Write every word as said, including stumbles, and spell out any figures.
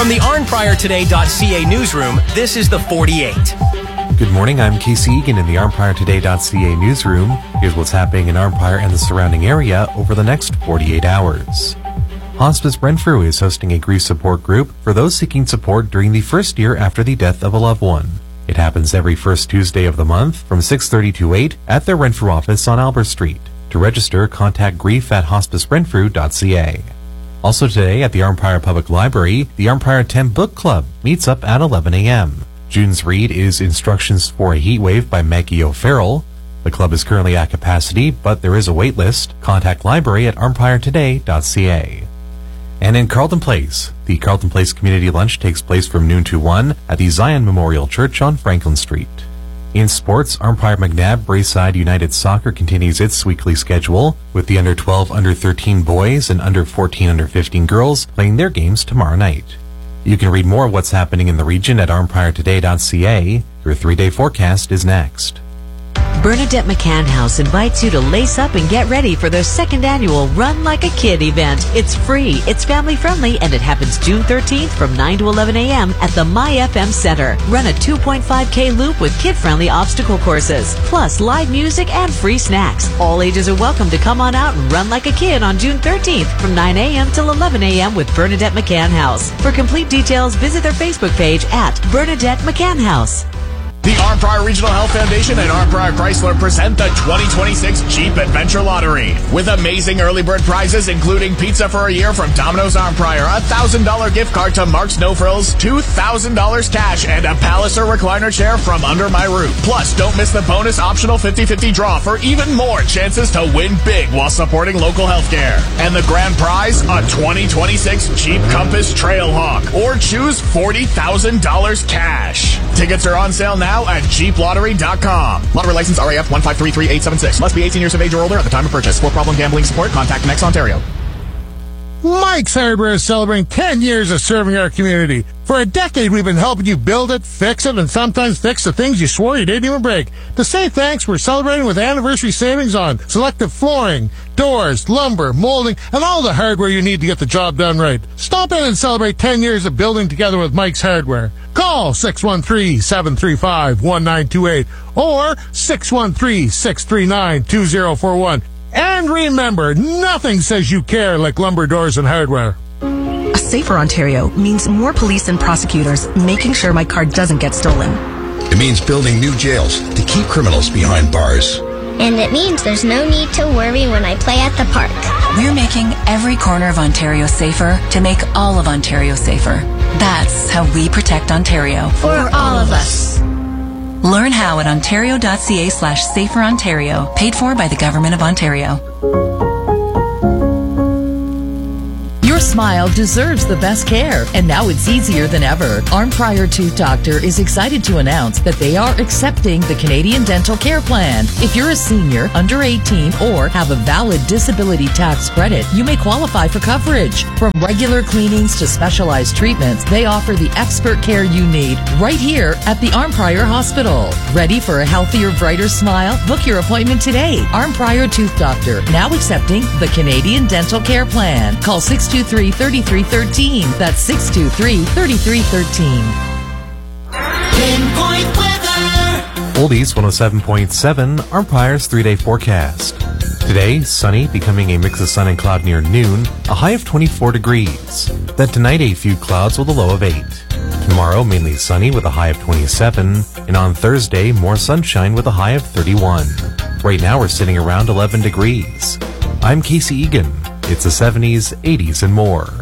From the arn prior today dot c a newsroom, this is the forty-eight. Good morning, I'm Casey Egan in the arn prior today dot c a newsroom. Here's what's happening in Arnprior and the surrounding area over the next forty-eight hours. Hospice Renfrew is hosting a grief support group for those seeking support during the first year after the death of a loved one. It happens every first Tuesday of the month from six thirty to eight at their Renfrew office on Albert Street. To register, contact grief at hospice renfrew dot c a. Also today at the Arnprior Public Library, the Arnprior ten Book Club meets up at eleven a m June's read is Instructions for a Heat Wave by Maggie O'Farrell. The club is currently at capacity, but there is a wait list. Contact library at arnprior today dot c a. And in Carlton Place, the Carlton Place Community Lunch takes place from noon to one at the Zion Memorial Church on Franklin Street. In sports, Arnprior McNabb Braeside United Soccer continues its weekly schedule, with the under twelve, under thirteen boys and under fourteen, under fifteen girls playing their games tomorrow night. You can read more of what's happening in the region at arnprior today dot c a. Your three-day forecast is next. Bernadette McCann House invites you to lace up and get ready for their second annual Run Like a Kid event. It's free, it's family friendly, and it happens June thirteenth from nine to eleven a m at the My F M Center. Run a two point five K loop with kid-friendly obstacle courses, plus live music and free snacks. All ages are welcome to come on out and run like a kid on June thirteenth from nine a m till eleven a m with Bernadette McCann House. For complete details, visit their Facebook page at Bernadette McCann House. The Arnprior Regional Health Foundation and Arnprior Chrysler present the twenty twenty-six Jeep Adventure Lottery with amazing early bird prizes, including pizza for a year from Domino's Arnprior, a one thousand dollars gift card to Mark's No Frills, two thousand dollars cash, and a Palliser recliner chair from Under My Roof. Plus, don't miss the bonus optional fifty fifty draw for even more chances to win big while supporting local healthcare. And the grand prize, a twenty twenty-six Jeep Compass Trailhawk, or choose forty thousand dollars cash. Tickets are on sale now at jeep lottery dot com. Lottery license R A F one five three three eight seven six. Must be eighteen years of age or older at the time of purchase. For problem gambling support, contact Next Ontario. Mike's Hardware is celebrating ten years of serving our community. For a decade, we've been helping you build it, fix it, and sometimes fix the things you swore you didn't even break. To say thanks, we're celebrating with anniversary savings on selective flooring, doors, lumber, molding, and all the hardware you need to get the job done right. Stop in and celebrate ten years of building together with Mike's Hardware. Call six one three, seven three five, one nine two eight or six one three, six three nine, two zero four one. And remember, nothing says you care like lumber, doors, and hardware. A safer Ontario means more police and prosecutors making sure my car doesn't get stolen. It means building new jails to keep criminals behind bars. And it means there's no need to worry when I play at the park. We're making every corner of Ontario safer to make all of Ontario safer. That's how we protect Ontario. For all of us. Learn how at ontario dot c a slash safer Ontario. Paid for by the Government of Ontario. Your smile deserves the best care, and now it's easier than ever. Arnprior Tooth Doctor is excited to announce that they are accepting the Canadian Dental Care Plan. If you're a senior, under eighteen, or have a valid disability tax credit, you may qualify for coverage. From regular cleanings to specialized treatments, they offer the expert care you need right here at the Arnprior Hospital. Ready for a healthier, brighter smile? Book your appointment today. Arnprior Tooth Doctor, now accepting the Canadian Dental Care Plan. Call six two three, three three one three. That's six two three, three three one three. Pinpoint weather. Oldies one oh seven point seven, Arnprior's three-day forecast. Today, sunny, becoming a mix of sun and cloud near noon, a high of twenty-four degrees. Then tonight, a few clouds with a low of eight. Tomorrow, mainly sunny with a high of twenty-seven. And on Thursday, more sunshine with a high of thirty-one. Right now, we're sitting around eleven degrees. I'm Casey Egan. It's the seventies, eighties, and more.